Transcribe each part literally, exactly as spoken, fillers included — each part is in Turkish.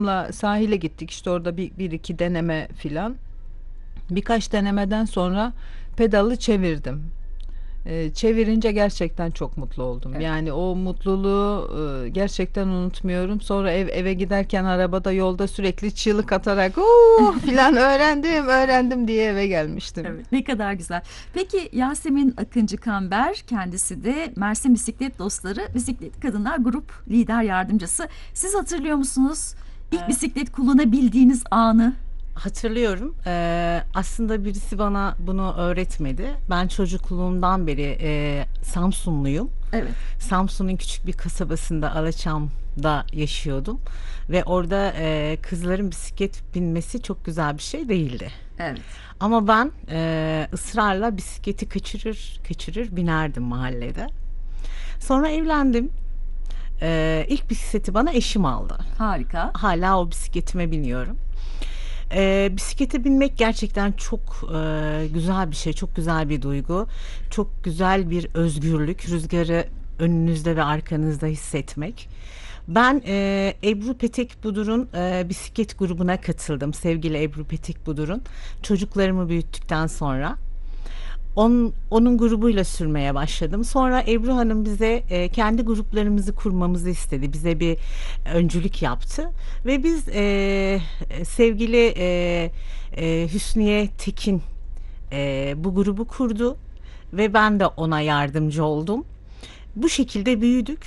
La sahile gittik işte orada bir, bir iki deneme filan. Birkaç denemeden sonra pedalı çevirdim. Ee, çevirince gerçekten çok mutlu oldum. Evet. Yani o mutluluğu e, gerçekten unutmuyorum. Sonra ev eve giderken arabada yolda sürekli çığlık atarak "Oo!" filan öğrendim, öğrendim diye eve gelmiştim. Evet, ne kadar güzel. Peki Yasemin Akıncı Kamber, kendisi de Mersin Bisiklet Dostları Bisiklet Kadınlar Grup Lider Yardımcısı. Siz hatırlıyor musunuz ilk bisiklet kullanabildiğiniz anı? Hatırlıyorum. Ee, aslında birisi bana bunu öğretmedi. Ben çocukluğumdan beri e, Samsunluyum. Evet. Samsun'un küçük bir kasabasında Alaçam'da yaşıyordum ve orada e, kızların bisiklet binmesi çok güzel bir şey değildi. Evet. Ama ben e, ısrarla bisikleti kaçırır kaçırır binerdim mahallede. Sonra evlendim. E, ilk bisikleti bana eşim aldı. Harika. Hala o bisikletime biniyorum. E, bisiklete binmek gerçekten çok e, güzel bir şey, çok güzel bir duygu, çok güzel bir özgürlük, rüzgarı önünüzde ve arkanızda hissetmek. Ben e, Ebru Petek Budur'un e, bisiklet grubuna katıldım, sevgili Ebru Petek Budur'un. Çocuklarımı büyüttükten sonra. Onun, onun grubuyla sürmeye başladım. Sonra Ebru Hanım bize e, kendi gruplarımızı kurmamızı istedi. Bize bir öncülük yaptı. Ve biz e, sevgili e, e, Hüsniye Tekin e, bu grubu kurdu. Ve ben de ona yardımcı oldum. Bu şekilde büyüdük.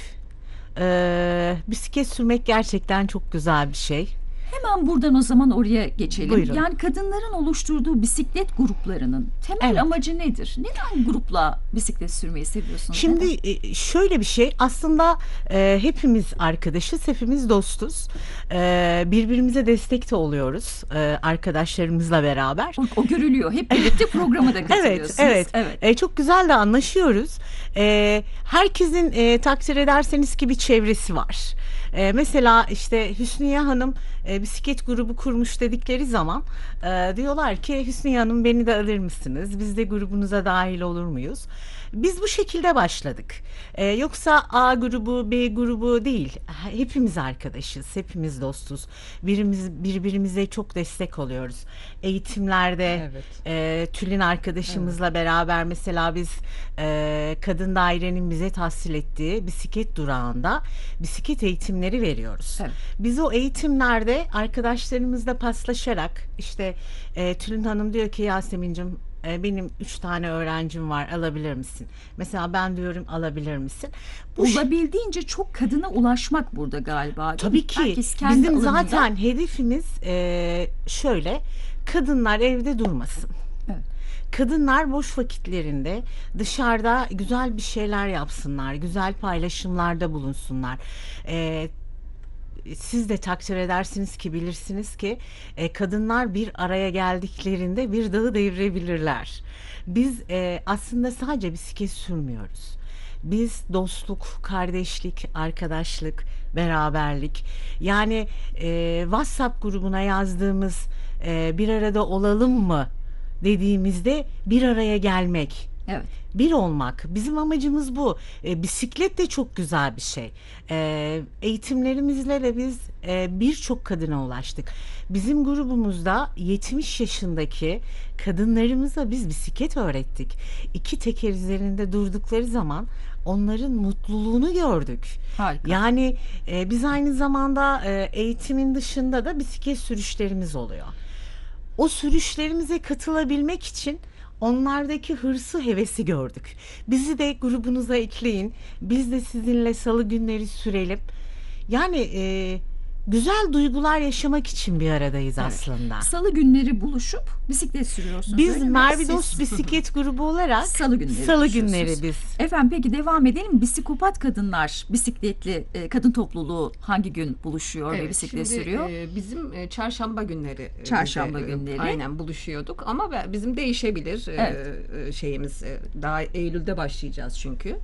E, bisiklet sürmek gerçekten çok güzel bir şey. Hemen buradan o zaman oraya geçelim. Buyurun. Yani kadınların oluşturduğu bisiklet gruplarının temel Evet. amacı nedir? Neden grupla bisiklet sürmeyi seviyorsunuz? Şimdi Neden? e, şöyle bir şey, aslında e, hepimiz arkadaşız, hepimiz dostuz. E, birbirimize destek de oluyoruz e, arkadaşlarımızla beraber. O, o görülüyor. Hep birlikte programa da Evet, katılıyorsunuz. evet. Evet. E, çok güzel de anlaşıyoruz. E, herkesin e, takdir ederseniz ki bir çevresi var. E, mesela işte Hüsniye Hanım e, bisiklet grubu kurmuş dedikleri zaman e, diyorlar ki Hüsniye Hanım beni de alır mısınız? Biz de grubunuza dahil olur muyuz? Biz bu şekilde başladık. E, yoksa A grubu, B grubu değil. Hepimiz arkadaşız, hepimiz dostuz. Birimiz birbirimize çok destek oluyoruz. Eğitimlerde Evet. e, Tülin arkadaşımızla beraber mesela biz e, kadın dairenin bize tahsil ettiği bisiklet durağında bisiklet eğitimleri veriyoruz. Evet. Biz o eğitimlerde arkadaşlarımızla paslaşarak işte e, Tülin Hanım diyor ki Yasemin'cim e, benim üç tane öğrencim var, alabilir misin? Mesela ben diyorum alabilir misin? Bu ş- Olabildiğince çok kadına ulaşmak burada galiba. değil Tabii mi? ki Herkes kendi bizim alanında. zaten hedefimiz e, şöyle, kadınlar evde durmasın. Evet. Kadınlar boş vakitlerinde dışarıda güzel bir şeyler yapsınlar, güzel paylaşımlarda bulunsunlar. Ee, siz de takdir edersiniz ki bilirsiniz ki e, kadınlar bir araya geldiklerinde bir dağı devirebilirler. Biz e, aslında sadece bisiklet sürmüyoruz. Biz dostluk, kardeşlik, arkadaşlık, beraberlik, yani e, WhatsApp grubuna yazdığımız e, bir arada olalım mı dediğimizde bir araya gelmek, Evet. bir olmak. Bizim amacımız bu. E, bisiklet de çok güzel bir şey. E, eğitimlerimizle de biz e, birçok kadına ulaştık. Bizim grubumuzda yetmiş yaşındaki kadınlarımıza biz bisiklet öğrettik. İki teker üzerinde durdukları zaman onların mutluluğunu gördük. Harika. Yani e, biz aynı zamanda e, eğitimin dışında da bisiklet sürüşlerimiz oluyor. O sürüşlerimize katılabilmek için onlardaki hırsı, hevesi gördük. Bizi de grubunuza ekleyin. Biz de sizinle salı günleri sürelim. Yani e, güzel duygular yaşamak için bir aradayız Evet. aslında. Salı günleri buluşup bisiklet sürüyorsunuz. Biz öyle mi? Mervidos Siz- Bisiklet Grubu olarak Salı günleri salı buluşuyorsunuz. günleri biz. Efendim peki devam edelim. Psikopat kadınlar bisikletli e, kadın topluluğu hangi gün buluşuyor ve Evet, bisiklet şimdi, sürüyor? e, bizim e, çarşamba günleri e, Çarşamba bize, e, günleri. aynen buluşuyorduk ama be- bizim değişebilir e, Evet. e, şeyimiz e, daha Eylül'de başlayacağız çünkü.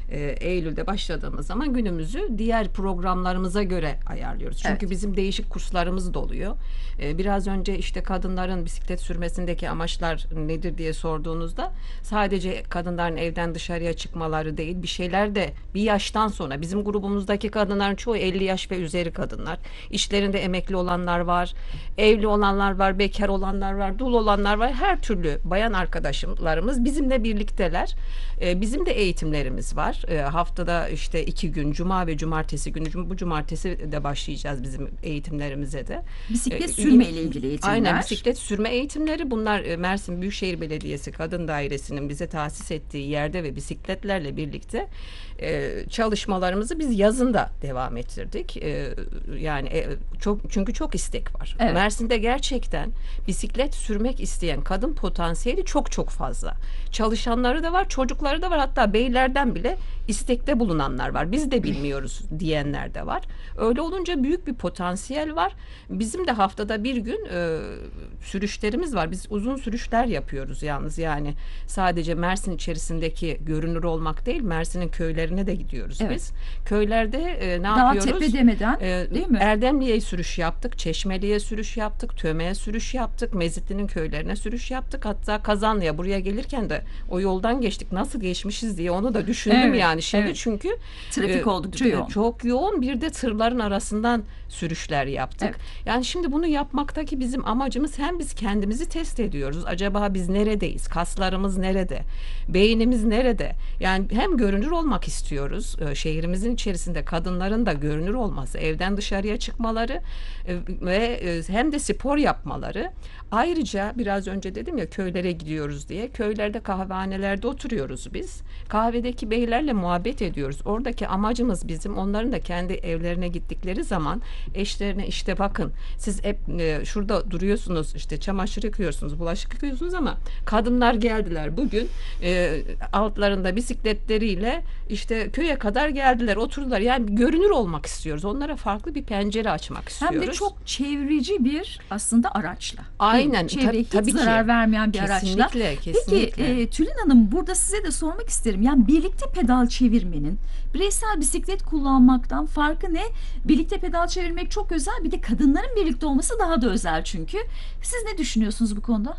e, Eylül'de başladığımız zaman günümüzü diğer programlarımıza göre ayarlıyoruz. Çünkü Evet. bizim değişik kurslarımız da oluyor. E, biraz önce işte kadınların bisiklet sürmesindeki amaçlar nedir diye sorduğunuzda sadece kadınların evden dışarıya çıkmaları değil, bir şeyler de bir yaştan sonra bizim grubumuzdaki kadınların çoğu elli yaş ve üzeri kadınlar. İşlerinde emekli olanlar var, evli olanlar var, bekar olanlar var, dul olanlar var. Her türlü bayan arkadaşlarımız bizimle birlikteler. Ee, bizim de eğitimlerimiz var. Ee, haftada işte iki gün, cuma ve cumartesi günü, cum- bu cumartesi de başlayacağız bizim eğitimlerimize de. Bisiklet Ee, sürme ile ilgili eğitimler. Aynen, bisiklet sürme eğitimleri bunlar e, Mersin Büyükşehir Belediyesi Kadın Dairesi'nin bize tahsis ettiği yerde ve bisikletlerle birlikte e, çalışmalarımızı biz yazın da devam ettirdik. E, yani e, çok çünkü çok istek var. Evet. Mersin'de gerçekten bisiklet sürmek isteyen kadın potansiyeli çok çok fazla. Çalışanları da var, çocukları da var. Hatta beylerden bile istekte bulunanlar var. Biz de bilmiyoruz diyenler de var. Öyle olunca büyük bir potansiyel var. Bizim de haftada bir gün e, sürüşlerimiz var. Biz uzun sürüşler yapıyoruz yalnız. Yani sadece Mersin içerisindeki görünür olmak değil, Mersin'in köylerine de gidiyoruz Evet. biz. Köylerde e, ne Daha yapıyoruz? tepe demeden Ee, değil mi? Erdemli'ye sürüş yaptık, Çeşmeli'ye sürüş yaptık, Töme'ye sürüş yaptık, Mezitli'nin köylerine sürüş yaptık. Hatta Kazanlı'ya buraya gelirken de o yoldan geçtik. Nasıl geçmişiz diye onu da düşündüm Evet, yani şimdi evet. çünkü Trafik e, oldukça e, yoğun. Çok yoğun, bir de tırların arasından sürüşler yaptık. Evet. Yani şimdi bunu yapmaktaki bizim amacımız hem biz kendimizi test ediyoruz. Acaba biz neredeyiz? Kaslarımız nerede? Beynimiz nerede? Yani hem görünür olmak istiyoruz. Ee, Şehrimizin içerisinde kadınların da görünür olması, evden dışarıya çıkmaları e, ve e, hem de spor yapmaları. Ayrıca biraz önce dedim ya köylere gidiyoruz diye. Köylerde kahvehanelerde oturuyoruz biz. Kahvedeki beylerle muhabbet ediyoruz. Oradaki amacımız bizim onların da kendi evlerine gittikleri zaman eşlerine işte bakın siz hep e, şurada duruyorsunuz işte çamaşır yıkıyorsunuz, bulaşık yıkıyorsunuz ama kadınlar geldiler bugün e, altlarında bisikletleriyle işte köye kadar geldiler, oturdular. Yani görünür olmak istiyoruz. Onlara farklı bir pencere açmak istiyoruz. Hem de çok çevreci bir aslında araçla. Aynen, Değil mi? Çevreye tab- hiç tabii ki. zarar vermeyen bir araçla. Kesinlikle, kesinlikle. Peki e, Tülin Hanım burada size de sormak isterim. Yani birlikte pedal çevirmenin bireysel bisiklet kullanmaktan farkı ne? Birlikte pedal çevirmek çok özel. Bir de kadınların birlikte olması daha da özel çünkü. Siz ne düşünüyorsunuz bu konuda?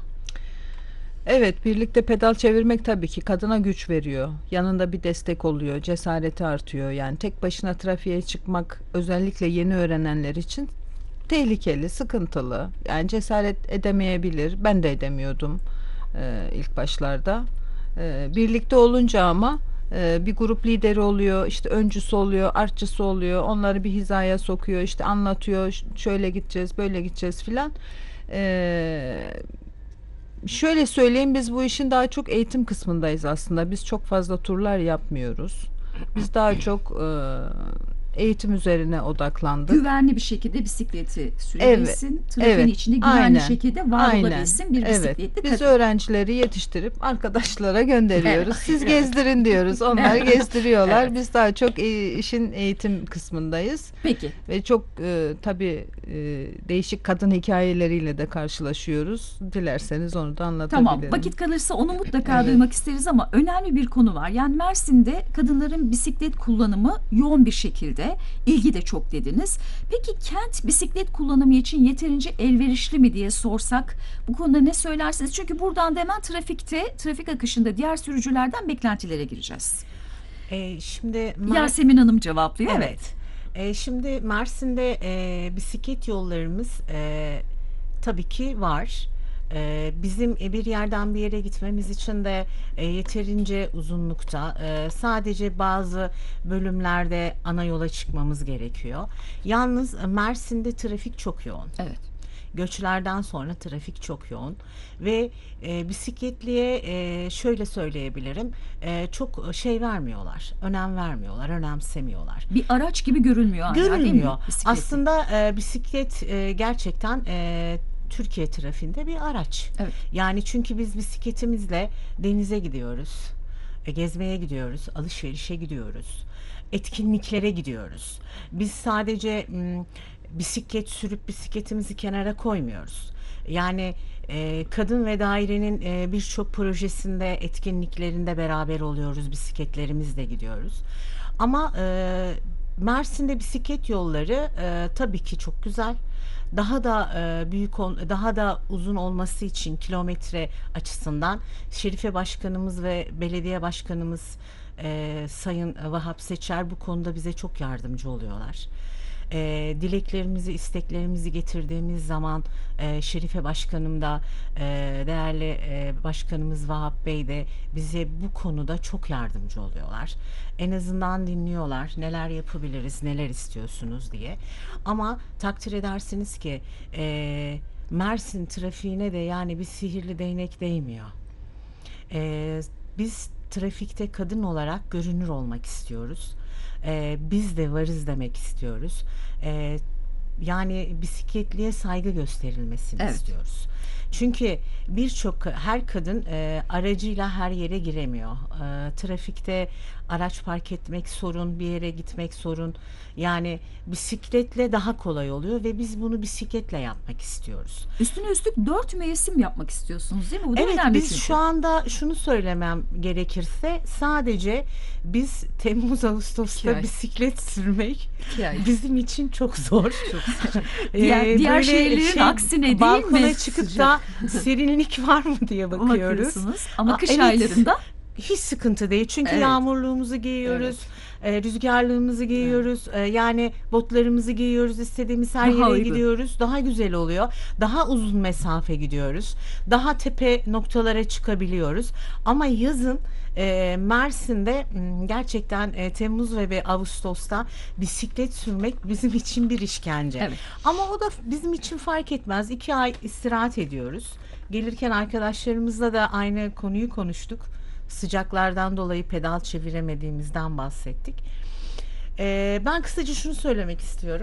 Evet, birlikte pedal çevirmek tabii ki kadına güç veriyor. Yanında bir destek oluyor, cesareti artıyor. Yani tek başına trafiğe çıkmak özellikle yeni öğrenenler için tehlikeli, sıkıntılı. Yani cesaret edemeyebilir. Ben de edemiyordum e, ilk başlarda. E, birlikte olunca ama e, bir grup lideri oluyor, işte öncüsü oluyor, artçısı oluyor. Onları bir hizaya sokuyor, işte anlatıyor. ş- Şöyle gideceğiz, böyle gideceğiz filan. E, Şöyle söyleyeyim, biz bu işin daha çok eğitim kısmındayız aslında. Biz çok fazla turlar yapmıyoruz. Biz daha çok e, eğitim üzerine odaklandık. Güvenli bir şekilde bisikleti sürebilsin. Trafiğin evet, içinde güvenli aynen, şekilde var aynen. olabilsin bir Evet, bisikletli biz kadın. öğrencileri yetiştirip arkadaşlara gönderiyoruz. Evet. Siz gezdirin diyoruz. Onlar Evet. gezdiriyorlar. Evet. Biz daha çok e, işin eğitim kısmındayız. Peki. Ve çok e, tabii e, değişik kadın hikayeleriyle de karşılaşıyoruz. Dilerseniz onu da anlatabilirim. Tamam. Vakit kalırsa onu mutlaka Evet. duymak isteriz ama önemli bir konu var. Yani Mersin'de kadınların bisiklet kullanımı yoğun bir şekilde. İlgi de çok dediniz. Peki kent bisiklet kullanımı için yeterince elverişli mi diye sorsak bu konuda ne söylersiniz? Çünkü buradan da hemen trafikte, trafik akışında diğer sürücülerden beklentilere gireceğiz. E, şimdi Mer- Yasemin Hanım cevaplıyor. Evet. Evet. E, şimdi Mersin'de e, bisiklet yollarımız e, tabii ki var. E, bizim e, bir yerden bir yere gitmemiz için de e, yeterince uzunlukta. E, sadece bazı bölümlerde ana yola çıkmamız gerekiyor. Yalnız e, Mersin'de trafik çok yoğun. Evet. Göçlerden sonra trafik çok yoğun ve e, bisikletliye e, şöyle söyleyebilirim, e, çok şey vermiyorlar, önem vermiyorlar, önemsemiyorlar. Bir araç gibi görülmüyor hala, değil mi? Görünmüyor. Bisikleti. Aslında e, bisiklet e, gerçekten e, Türkiye trafiğinde bir araç. Evet. Yani çünkü biz bisikletimizle denize gidiyoruz, e, gezmeye gidiyoruz, alışverişe gidiyoruz, etkinliklere gidiyoruz. Biz sadece m, bisiklet sürüp bisikletimizi kenara koymuyoruz. Yani e, kadın ve dairenin e, birçok projesinde, etkinliklerinde beraber oluyoruz. Bisikletlerimizle gidiyoruz. Ama e, Mersin'de bisiklet yolları e, tabii ki çok güzel. Daha da e, büyük, ol- daha da uzun olması için kilometre açısından Şerife Başkanımız ve Belediye Başkanımız e, Sayın Vahap Seçer bu konuda bize çok yardımcı oluyorlar. E, dileklerimizi, isteklerimizi getirdiğimiz zaman e, Şerife Başkanım da e, değerli e, Başkanımız Vahap Bey de bize bu konuda çok yardımcı oluyorlar. En azından dinliyorlar. Neler yapabiliriz, neler istiyorsunuz diye. Ama takdir edersiniz ki e, Mersin trafiğine de yani bir sihirli değnek değmiyor. Ee, biz trafikte kadın olarak görünür olmak istiyoruz. Ee, biz de varız demek istiyoruz. Ee, yani bisikletliye saygı gösterilmesini Evet. istiyoruz. Çünkü birçok her kadın e, aracıyla her yere giremiyor. E, trafikte araç park etmek sorun, bir yere gitmek sorun. Yani bisikletle daha kolay oluyor ve biz bunu bisikletle yapmak istiyoruz. Üstüne üstlük dört mevsim yapmak istiyorsunuz değil mi? Bu da Evet, önemli biz çünkü. şu anda şunu söylemem gerekirse sadece biz Temmuz Ağustos'ta İki ay. bisiklet sürmek İki ay. bizim için çok zor. Diğer- Ee, diğer böyle şehirlerin aksine değil balkona mi? çıkıp da serinlik var mı diye bakıyoruz. Bakıyorsunuz. Ama Aa, kış evet. aylarında Hiç sıkıntı değil çünkü Evet. yağmurluğumuzu giyiyoruz, e, rüzgarlığımızı giyiyoruz, e, yani botlarımızı giyiyoruz, istediğimiz her Daha yere uygun. gidiyoruz, daha güzel oluyor, daha uzun mesafe gidiyoruz, daha tepe noktalara çıkabiliyoruz. Ama yazın e, Mersin'de m, gerçekten e, Temmuz ve ve Ağustos'ta bisiklet sürmek bizim için bir işkence. Evet. Ama o da bizim için fark etmez. İki ay istirahat ediyoruz. Gelirken arkadaşlarımızla da aynı konuyu konuştuk. Sıcaklardan dolayı pedal çeviremediğimizden bahsettik. Ee, ben kısaca şunu söylemek istiyorum.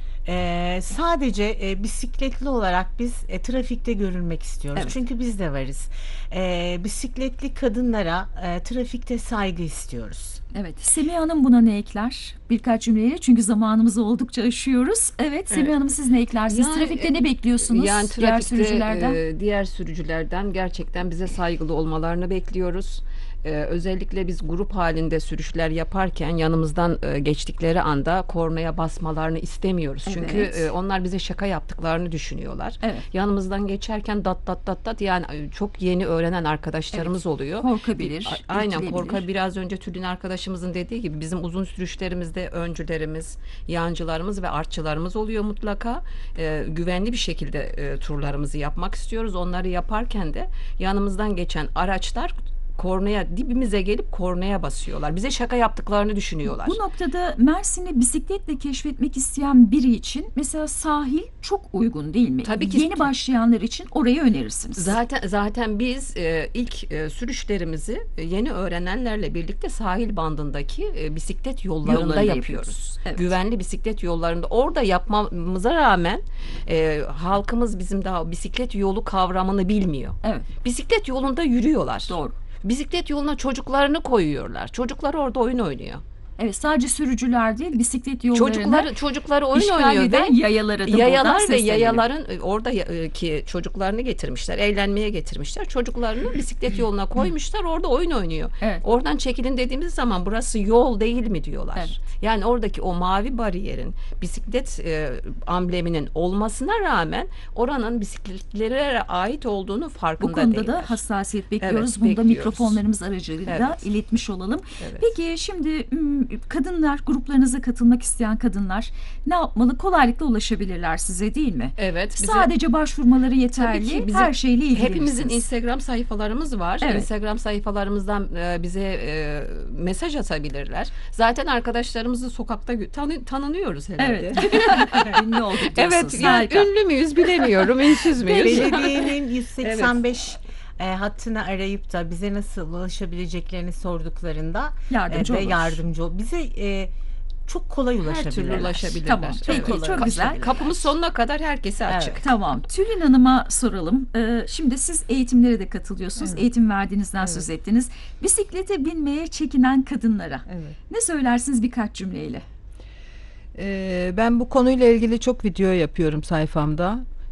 Ee, sadece e, bisikletli olarak biz e, trafikte görülmek istiyoruz. Evet. Çünkü biz de varız. Ee, bisikletli kadınlara e, trafikte saygı istiyoruz. evet. Semih Hanım buna ne ekler? Birkaç cümleyle çünkü zamanımızı oldukça aşıyoruz. Evet Semih Hanım siz ne eklersiniz? Yani, Trafikte ne bekliyorsunuz Yani diğer trafikte sürücülerden? e, diğer sürücülerden gerçekten bize saygılı olmalarını bekliyoruz. E, özellikle biz grup halinde sürüşler yaparken yanımızdan e, geçtikleri anda kornaya basmalarını istemiyoruz. Çünkü Evet. e, onlar bize şaka yaptıklarını düşünüyorlar. Evet. Yanımızdan geçerken dat dat dat dat yani e, çok yeni öğrenen arkadaşlarımız oluyor. Korkabilir, A- Aynen irkilebilir. korka biraz önce Tülin arkadaşımızın dediği gibi bizim uzun sürüşlerimizde öncülerimiz, yancılarımız ve artçılarımız oluyor mutlaka. Ee, güvenli bir şekilde e, turlarımızı yapmak istiyoruz. Onları yaparken de yanımızdan geçen araçlar kornaya dibimize gelip kornaya basıyorlar. Bize şaka yaptıklarını düşünüyorlar. Bu noktada Mersin'i bisikletle keşfetmek isteyen biri için mesela sahil çok uygun değil mi? Tabii ki. Yeni başlayanlar için orayı önerirsiniz. Zaten zaten biz e, ilk e, sürüşlerimizi e, yeni öğrenenlerle birlikte sahil bandındaki e, bisiklet yollarında Yollarında yapıyoruz. yapıyoruz. Evet. Güvenli bisiklet yollarında. Orada yapmamıza rağmen e, halkımız bizim daha bisiklet yolu kavramını bilmiyor. Evet, Bisiklet yolunda yürüyorlar. doğru. Bisiklet yoluna çocuklarını koyuyorlar. Çocuklar orada oyun oynuyor. Evet, sadece sürücüler değil, bisiklet yollarına Çocukları çocukları oyun işgal oynuyor eden ve yayalara da buradan yayalar ve seslenelim. yayaların e, oradaki çocuklarını getirmişler, eğlenmeye getirmişler. Çocuklarını bisiklet yoluna koymuşlar, orada oyun oynuyor. Evet. Oradan çekilin dediğimiz zaman burası yol değil mi diyorlar. Evet. Yani oradaki o mavi bariyerin bisiklet e, ambleminin olmasına rağmen oranın bisikletlere ait olduğunu Bu farkında konuda değiller. da hassasiyet bekliyoruz. Evet, Bunu da bekliyoruz. mikrofonlarımız aracılığıyla da Evet. iletmiş olalım. Evet. Peki şimdi m, kadınlar, gruplarınıza katılmak isteyen kadınlar ne yapmalı? Kolaylıkla ulaşabilirler size değil mi? Evet. bize- Sadece başvurmaları yeterli. Tabii ki bizim Her şeyle ilgilenirsiniz. Hepimizin Instagram sayfalarımız var. Evet. Instagram sayfalarımızdan e, bize e, mesaj atabilirler. Zaten arkadaşlarımızı sokakta gö- tanı- tanınıyoruz herhalde. Evet. Ünlü olduk diyorsunuz. Evet, yani Harika. ünlü müyüz bilemiyorum, ünsüz müyüz? Belediyenin yüz seksen beş e, hattını arayıp da bize nasıl ulaşabileceklerini sorduklarında Yardımcı e, de oluruz. yardımcı ol. Bize e, çok kolay Her ulaşabilirler. türlü ulaşabilirler. Tamam, peki, Evet. çok Ka- güzel. Kapımız sonuna kadar herkese açık. Evet. Tamam. Tülin Hanım'a soralım. Ee, şimdi siz eğitimlere de katılıyorsunuz. Evet. Eğitim verdiğinizden söz ettiniz. Bisiklete binmeye çekinen kadınlara Evet. ne söylersiniz birkaç cümleyle? Ee, ben bu konuyla ilgili çok video yapıyorum sayfamda.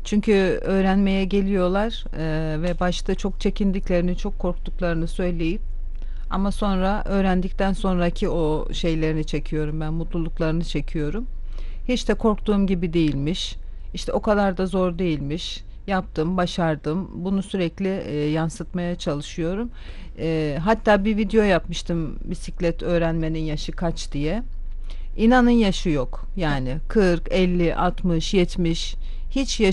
Çünkü öğrenmeye geliyorlar e, ve başta çok çekindiklerini, çok korktuklarını söyleyip ama sonra öğrendikten sonraki o şeylerini çekiyorum ben, mutluluklarını çekiyorum. Hiç de korktuğum gibi değilmiş. İşte o kadar da zor değilmiş. Yaptım, başardım. Bunu sürekli e, yansıtmaya çalışıyorum. E, hatta bir video yapmıştım, bisiklet öğrenmenin yaşı kaç diye. İnanın yaşı yok. Yani kırk, elli, altmış, yetmiş hiç yaşı